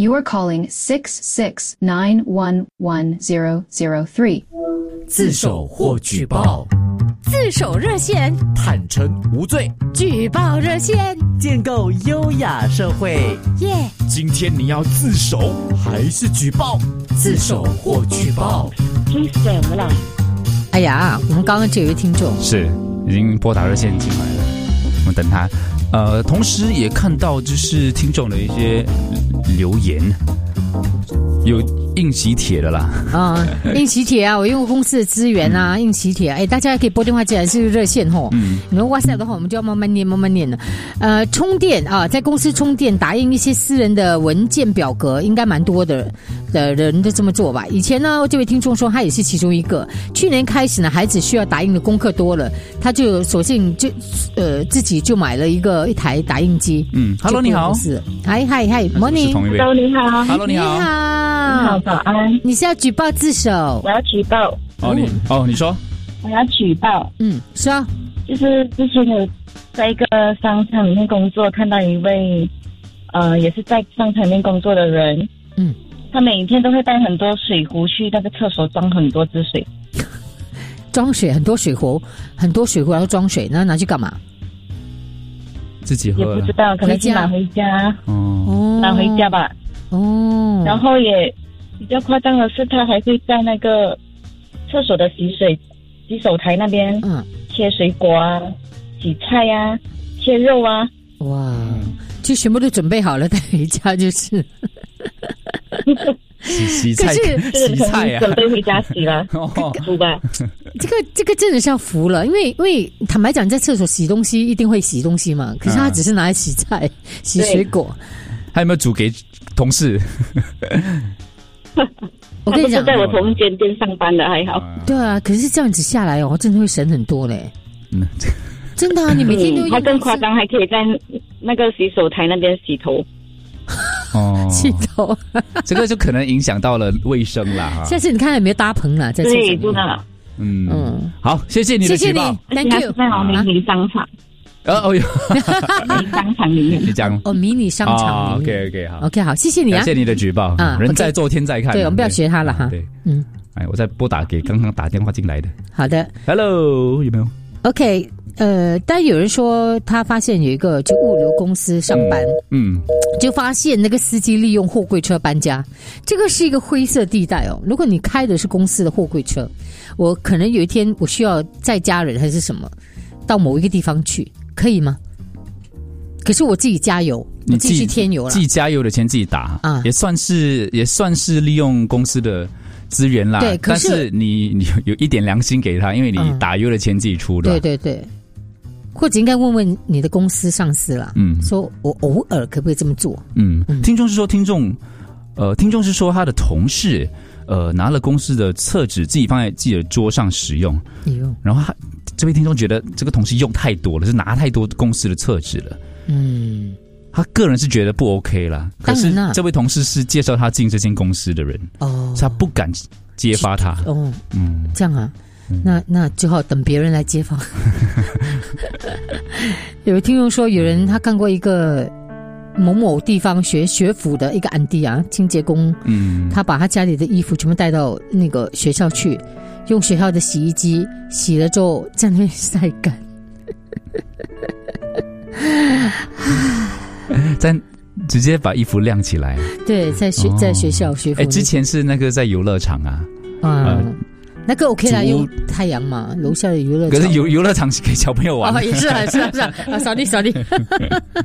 You are calling 669111003. 自首或举报， 自首热线， 坦诚无罪， 举报热线， 建构优雅社会。 耶！ 今天你要自首还是举报？自首或举报， 举什么啦？ 哎呀，我们刚刚就有一位听众是已经拨打热线进来了，我们等他。同时也看到就是听众的一些留言，有印喜帖的啦。 印喜帖啊，我用公司的资源啊，印喜帖。哎，大家可以拨电话进来，是热线吼。你们 WhatsApp 的话，我们就要慢慢念了。充电啊，在公司充电打印一些私人的文件表格，应该蛮多的人都这么做吧。以前呢，这位听众说他也是其中一个。去年开始呢，孩子需要打印的功课多了，他就索性就自己就买了一台打印机。 Hello 你好， 嗨 Morning， Hello 你好 ，Hello 你好， 你好早安。 你是要举报自首？ 我要举报。 你说。 我要举报。 说。 就是之前有在一个商场里面工作，看到一位也是在商场里面工作的人。他每天都会带很多水壶去那个厕所装很多支水。 装水，很多水壶然后装水，那拿去干嘛？ 自己喝也不知道，可能是拿回家。拿回家吧。然后也比较夸张的是，他还会在那个厕所的洗手台那边切水果啊，洗菜啊，切肉啊。哇， 就全部都准备好了带回家就是洗菜洗菜啊， 准备回家洗了煮吧。 这个真的是要服了，因为坦白讲，在厕所洗东西一定会洗东西嘛，可是他只是拿来洗菜洗水果。 还有没有煮给同事？ 我跟你讲， 他不是在我同一间店上班的，还好。 对啊，可是这样子下来真的会省很多嘞。真的啊，你每天都他更夸张，还可以在那个洗手台那边洗头。 洗头， 这个就可能影响到了卫生啦。 下次你看有没有搭棚啦，在厕所。 对，真的。 好，谢谢你的举报。 谢谢你，Thank you。在迷你商场。 迷你商场里面。 你讲迷你商场里面。 OK 好。 OK 好，谢谢你啊。 感谢你的举报。人在做天在看。 对，我们不要学他了哈。 对，我再拨打给刚刚打电话进来的。 好的 ，Hello， 有没有 ？OK，但有人说他发现有一个就物流公司上班，就发现那个司机利用货柜车搬家，这个是一个灰色地带哦。如果你开的是公司的货柜车，我可能有一天我需要载家人还是什么到某一个地方去，可以吗？可是我自己加油，我自己去添油了， 自己加油的钱自己打啊，也算是利用公司的资源啦。对，但是你有一点良心给他，因为你打油的钱自己出的。 对，或者应该问问你的公司上司啦，说我偶尔可不可以这么做？ 听众是说是说他的同事拿了公司的厕纸自己放在自己的桌上使用，然后这位听众觉得这个同事用太多了，是拿太多公司的厕纸了。他个人是觉得不 OK 啦，可是这位同事是介绍他进这间公司的人，所以他不敢揭发他。 这样啊，那就好等别人来揭发。有听众说，有人他看过一个某某地方学府的一个安迪啊，清洁工，他把他家里的衣服全部带到那个学校去，用学校的洗衣机洗了之后在那边晒干。 直接把衣服晾起来。 对，在学校学服。 之前是那个在游乐场啊。 那个 OK 啦，用太阳嘛，楼下的游乐场。 可是游乐场是给小朋友玩。 也是啊，sorry。